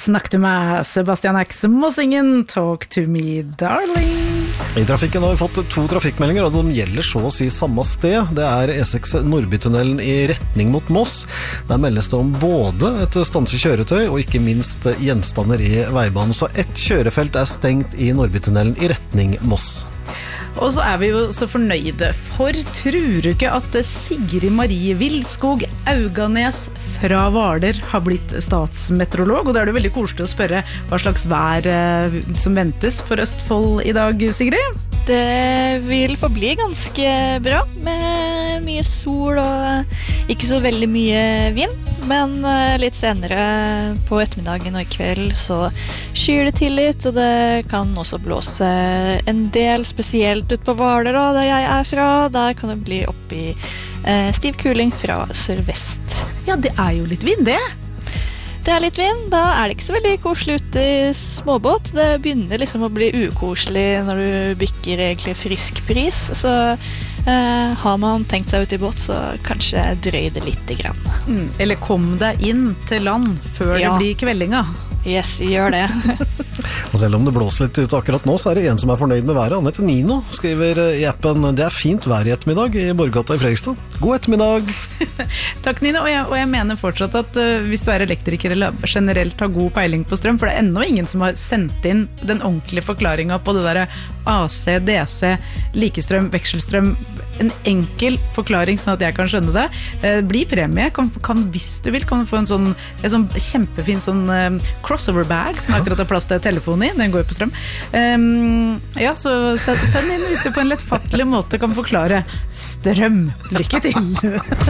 Snakk til meg, Sebastian X Mossingen, talk to me, darling. I trafikken har vi fått 2 trafikkmeldinger, og de gjelder så å si samme sted. Det er E6 Nordbytunnelen i retning mot Moss. Der meldes det om både et stanset kjøretøy og ikke minst gjenstander i veibanen. Så ett kjørefelt er stengt i Nordbytunnelen i retning Moss. Og så er vi jo så fornøyde, for tror du ikke at Sigrid Marie Vildskog Auganes fra Hvaler har blitt statsmeteorolog? Og da er det veldig koselig å spørre hva slags vær som ventes for Østfold i dag, Sigrid? Det vil forbli ganske bra, med mye sol og ikke så veldig mye vind. Men litt senere på ettermiddagen og i kveld så skyr det til litt, og det kan også blåse en del, spesielt ut på Hvaler, der jeg er fra. Der kan det bli opp i stiv kuling fra sørvest. Ja, det er jo litt vind, det. Det er litt vind, da er det ikke så veldig koselig ute i småbåt. Det begynner liksom å bli ukoselig når du bikker egentlig frisk pris, så har man tenkt seg ut i båt, så kanskje drøy det litt grann. Eller kom deg inn til land før det blir kveldinga. Yes, gjør det. Og selv om det blåser litt ut akkurat nå, så er det en som er fornøyd med været. Annette Nino skriver i appen: det er fint vær i ettermiddag i Borggata i Fredrikstad. God ettermiddag! Takk, Nino, og jeg mener fortsatt at hvis du er elektriker eller generelt har god peiling på strøm, for det er ennå ingen som har sendt inn den ordentlige forklaringen på det der AC, DC, likestrøm, vekselstrøm, en enkel forklaring sånn at jeg kan skjønne det. Blir premie, hvis du vil, kan du få en sånn kjempefin sånn crossover bag som akkurat har plass til telefon i, den går på strøm. Ja, så send inn hvis du på en lettfattelig måte kan forklare strøm. Lykke til!